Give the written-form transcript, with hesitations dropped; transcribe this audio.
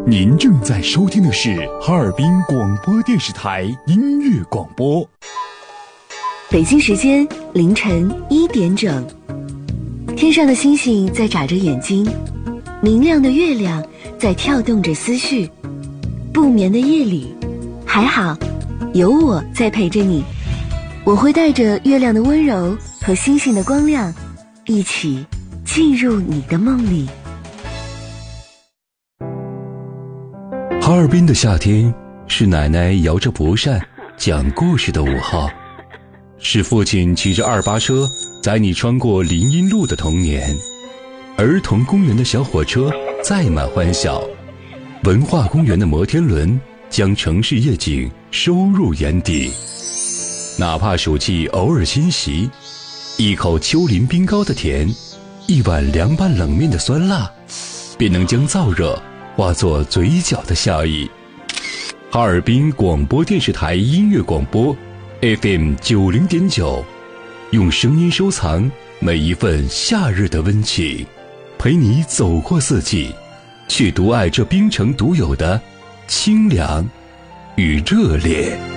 您正在收听的是哈尔滨广播电视台音乐广播。 北京时间凌晨1点整，天上的星星在眨着眼睛，明亮的月亮在跳动着思绪。不眠的夜里，还好有我在陪着你，我会带着月亮的温柔和星星的光亮，一起进入你的梦里。 哈尔滨的夏天，是奶奶摇着蒲扇讲故事的午后，是父亲骑着288车载你穿过林荫路的童年，儿童公园的小火车载满欢笑，文化公园的摩天轮将城市夜景收入眼底。哪怕暑气偶尔侵袭，一口丘陵冰糕的甜，一碗凉拌冷面的酸辣，便能将燥热化作嘴角的笑意。哈尔滨广播电视台音乐广播 FM 90.9，用声音收藏每一份夏日的温情，陪你走过四季，去独爱这冰城独有的清凉与热烈。